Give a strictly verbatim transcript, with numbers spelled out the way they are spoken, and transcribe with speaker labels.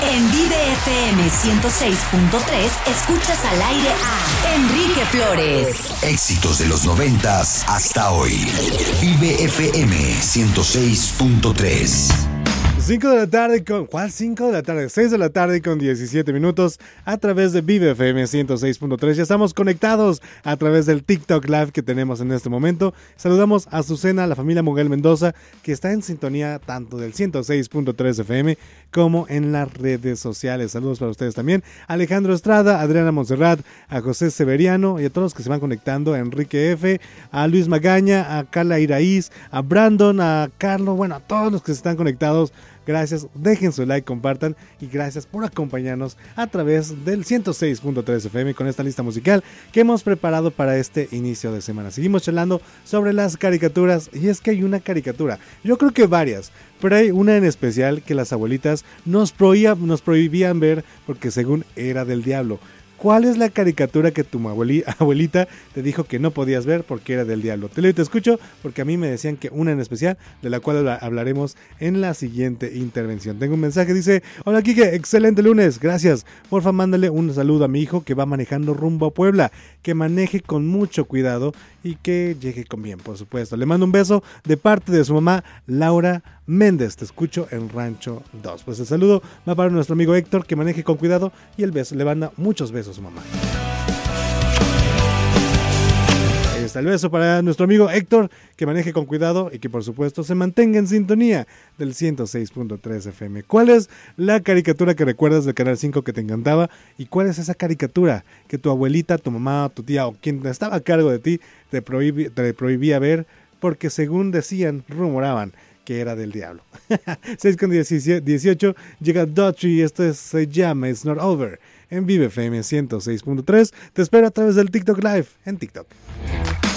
Speaker 1: En Vive F M ciento seis punto tres escuchas al aire a Enrique Flores.
Speaker 2: Éxitos de los noventas hasta hoy. Vive F M ciento seis punto tres.
Speaker 3: cinco de la tarde con... ¿Cuál cinco de la tarde? seis de la tarde con diecisiete minutos a través de Vive F M ciento seis punto tres. Ya estamos conectados a través del TikTok Live que tenemos en este momento. Saludamos a Azucena, a la familia Moguel Mendoza, que está en sintonía tanto del ciento seis punto tres F M como en las redes sociales. Saludos para ustedes también. Alejandro Estrada, Adriana Montserrat, a José Severiano y a todos los que se van conectando, a Enrique F, a Luis Magaña, a Carla Iraíz, a Brandon, a Carlos, bueno, a todos los que se están conectados. Gracias, dejen su like, compartan y gracias por acompañarnos a través del ciento seis punto tres F M con esta lista musical que hemos preparado para este inicio de semana. Seguimos charlando sobre las caricaturas y es que hay una caricatura, yo creo que varias, pero hay una en especial que las abuelitas nos, prohibía, nos prohibían ver porque según era del diablo. ¿Cuál es la caricatura que tu abuelita te dijo que no podías ver porque era del diablo? Te leo y te escucho porque a mí me decían que una en especial, de la cual hablaremos en la siguiente intervención. Tengo un mensaje, dice: hola Kike, excelente lunes, gracias. Porfa, mándale un saludo a mi hijo que va manejando rumbo a Puebla, que maneje con mucho cuidado y que llegue con bien, por supuesto. Le mando un beso de parte de su mamá, Laura Méndez. Te escucho en Rancho dos. Pues el saludo va para nuestro amigo Héctor, que maneje con cuidado, y el beso, le manda muchos besos a su mamá. Ahí está el beso para nuestro amigo Héctor, que maneje con cuidado y que por supuesto se mantenga en sintonía del ciento seis punto tres F M. ¿Cuál es la caricatura que recuerdas del Canal cinco que te encantaba? ¿Y cuál es esa caricatura que tu abuelita, tu mamá, tu tía o quien estaba a cargo de ti te, prohibi- te prohibía ver porque según decían, rumoraban que era del diablo? seis con dieciocho llega Daughtry y esto es, se llama It's Not Over en Vive F M ciento seis punto tres. Te espero a través del TikTok Live en TikTok.